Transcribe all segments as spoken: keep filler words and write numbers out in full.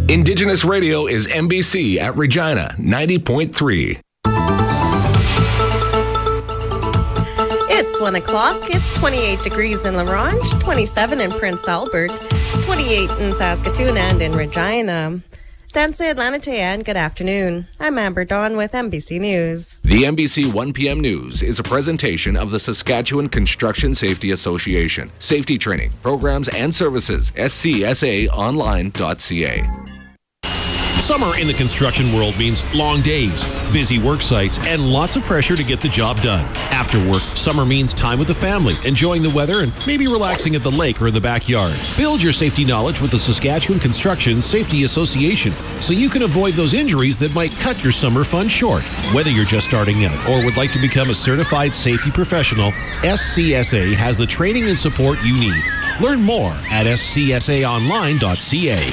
Indigenous Radio is N B C at Regina, ninety point three. It's one o'clock. It's twenty-eight degrees in La Ronge, twenty-seven in Prince Albert, twenty-eight in Saskatoon and in Regina. Danse Atlanite and good afternoon. I'm Amber Dawn with N B C News. The N B C one p.m. News is a presentation of the Saskatchewan Construction Safety Association. Safety training, programs, and services. S C S A online dot c a. Summer in the construction world means long days, busy work sites, and lots of pressure to get the job done. After work, summer means time with the family, enjoying the weather, and maybe relaxing at the lake or in the backyard. Build your safety knowledge with the Saskatchewan Construction Safety Association so you can avoid those injuries that might cut your summer fun short. Whether you're just starting out or would like to become a certified safety professional, S C S A has the training and support you need. Learn more at S C S A online dot c a.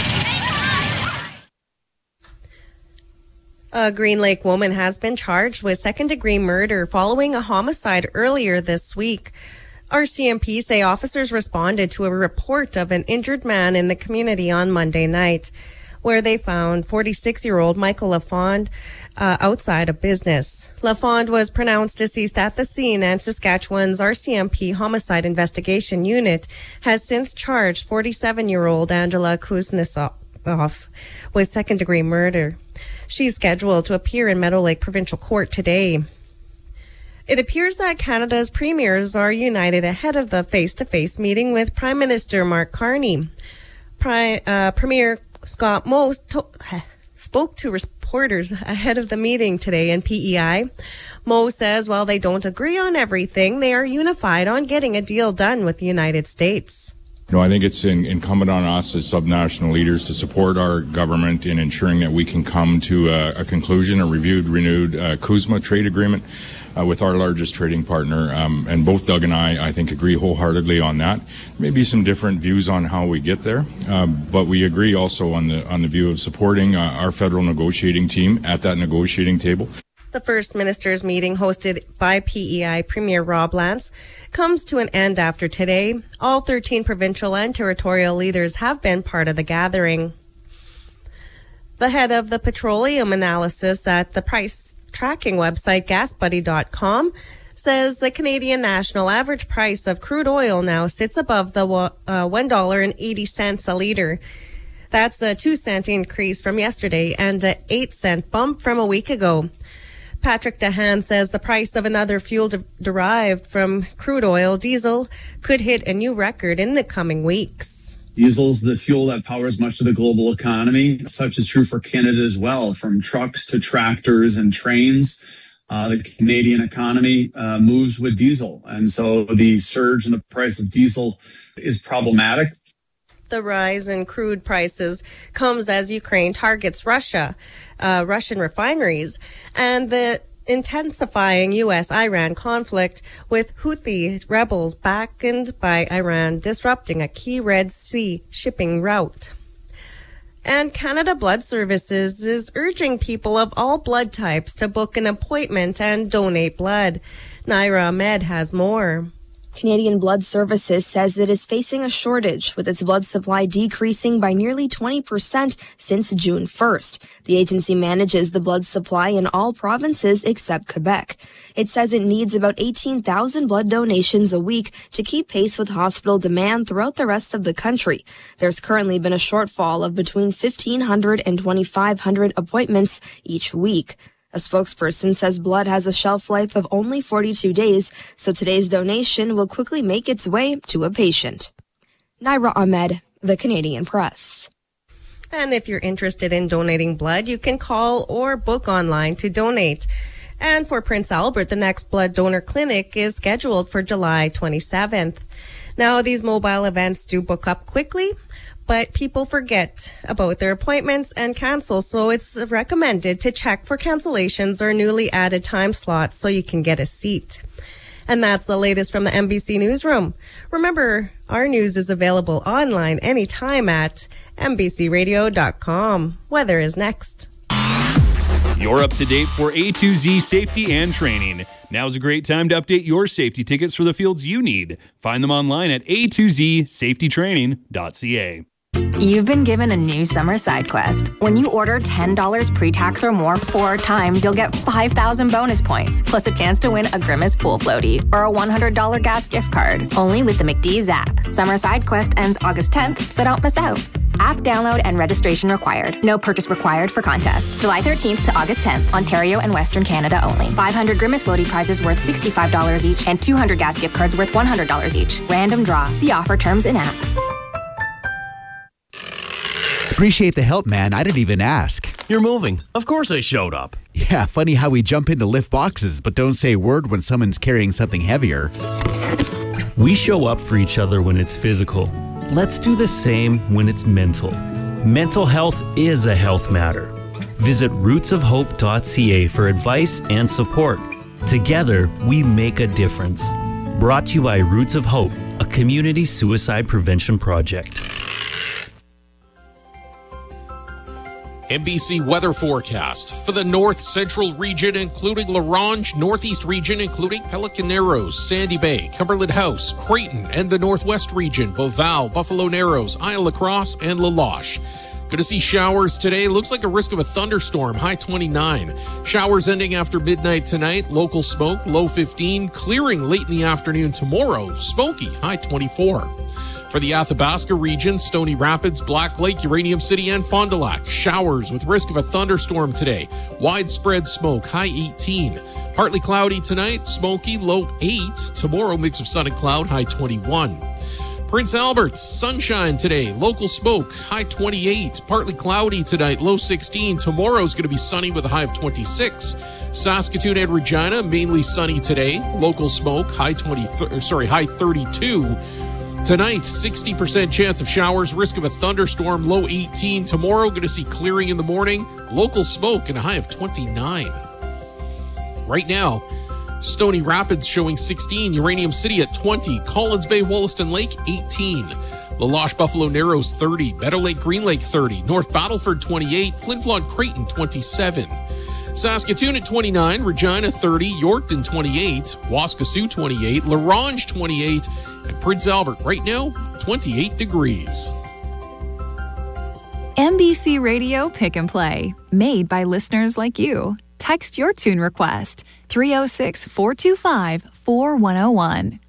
A Green Lake woman has been charged with second-degree murder following a homicide earlier this week. R C M P say officers responded to a report of an injured man in the community on Monday night, where they found forty-six-year-old Michael Lafond uh, outside a business. Lafond was pronounced deceased at the scene, and Saskatchewan's R C M P Homicide Investigation Unit has since charged forty-seven-year-old Angela Kuznetsov with second-degree murder. She's scheduled to appear in Meadow Lake Provincial Court today. It appears that Canada's premiers are united ahead of the face-to-face meeting with Prime Minister Mark Carney. Pri- uh, Premier Scott Moe to- spoke to reporters ahead of the meeting today in P E I. Moe says while they don't agree on everything, they are unified on getting a deal done with the United States. No, I think it's in, incumbent on us as subnational leaders to support our government in ensuring that we can come to a, a conclusion, a reviewed, renewed uh, CUSMA trade agreement uh, with our largest trading partner. Um, and both Doug and I, I think, agree wholeheartedly on that. Maybe some different views on how we get there, um, but we agree also on the on the view of supporting uh, our federal negotiating team at that negotiating table. The First Ministers meeting hosted by P E I Premier Rob Lance comes to an end after today. All thirteen provincial and territorial leaders have been part of the gathering. The head of the petroleum analysis at the price tracking website gas buddy dot com says the Canadian national average price of crude oil now sits above the uh, one dollar and eighty cents a litre. That's a two cent increase from yesterday and an eight cent bump from a week ago. Patrick Dahan says the price of another fuel de- derived from crude oil, diesel, could hit a new record in the coming weeks. Diesel's the fuel that powers much of the global economy. Such is true for Canada as well, from trucks to tractors and trains. Uh, the Canadian economy uh, moves with diesel. And so the surge in the price of diesel is problematic. The rise in crude prices comes as Ukraine targets Russia, uh, Russian refineries, and the intensifying U S Iran conflict with Houthi rebels backed by Iran disrupting a key Red Sea shipping route. And Canada Blood Services is urging people of all blood types to book an appointment and donate blood. Naira Ahmed has more. Canadian Blood Services says it is facing a shortage, with its blood supply decreasing by nearly twenty percent since June first. The agency manages the blood supply in all provinces except Quebec. It says it needs about eighteen thousand blood donations a week to keep pace with hospital demand throughout the rest of the country. There's currently been a shortfall of between fifteen hundred and twenty-five hundred appointments each week. A spokesperson says blood has a shelf life of only forty-two days, so today's donation will quickly make its way to a patient. Naira Ahmed, The Canadian Press. And if you're interested in donating blood, you can call or book online to donate. And for Prince Albert, the next blood donor clinic is scheduled for July twenty-seventh. Now, these mobile events do book up quickly, but people forget about their appointments and cancel, so it's recommended to check for cancellations or newly added time slots so you can get a seat. And that's the latest from the N B C Newsroom. Remember, our news is available online anytime at N B C radio dot com. Weather is next. You're up to date for A to Z safety and training. Now's a great time to update your safety tickets for the fields you need. Find them online at A to Z safety training dot c a. You've been given a new summer side quest. When you order ten dollars pre-tax or more four times, you'll get five thousand bonus points, plus a chance to win a Grimace pool floaty or a one hundred dollars gas gift card. Only with the McDee's app. Summer side quest ends August tenth, so don't miss out. App download and registration required. No purchase required for contest. July thirteenth to August tenth, Ontario and Western Canada only. five hundred Grimace floaty prizes worth sixty-five dollars each and two hundred gas gift cards worth one hundred dollars each. Random draw. See offer terms in app. Appreciate the help, man. I didn't even ask. You're moving. Of course I showed up. Yeah, funny how we jump in to lift boxes, but don't say a word when someone's carrying something heavier. We show up for each other when it's physical. Let's do the same when it's mental. Mental health is a health matter. Visit roots of hope dot c a for advice and support. Together, we make a difference. Brought to you by Roots of Hope, a community suicide prevention project. N B C weather forecast for the north central region, including La Ronge, northeast region, including Pelican Narrows, Sandy Bay, Cumberland House, Creighton, and the northwest region, Beauval, Buffalo Narrows, Isle La Crosse, and La Loche. Going to see showers today. Looks like a risk of a thunderstorm, high twenty-nine. Showers ending after midnight tonight. Local smoke, low fifteen. Clearing late in the afternoon tomorrow. Smoky, high twenty-four. For the Athabasca region, Stony Rapids, Black Lake, Uranium City, and Fond du Lac. Showers with risk of a thunderstorm today. Widespread smoke, high eighteen. Partly cloudy tonight, smoky, low eight. Tomorrow, mix of sun and cloud, high twenty-one. Prince Albert's, sunshine today. Local smoke, high twenty-eight. Partly cloudy tonight, low sixteen. Tomorrow's going to be sunny with a high of twenty-six. Saskatoon and Regina, mainly sunny today. Local smoke, high twenty. Sorry, high thirty-two. Tonight, sixty percent chance of showers, risk of a thunderstorm, low eighteen. Tomorrow, going to see clearing in the morning, local smoke, and a high of twenty-nine. Right now, Stony Rapids showing sixteen, Uranium City at twenty, Collins Bay, Wollaston Lake, eighteen. La Loche, Buffalo Narrows, thirty, Meadow Lake, Green Lake, thirty, North Battleford, twenty-eight, Flin Flon, Creighton, twenty-seven. Saskatoon at twenty-nine, Regina, thirty, Yorkton, twenty-eight, Waskesiu, twenty-eight, La Ronge, twenty-eight, and Prince Albert right now, twenty-eight degrees. N B C Radio Pick and Play, made by listeners like you. Text your tune request, three oh six, four two five, four one oh one.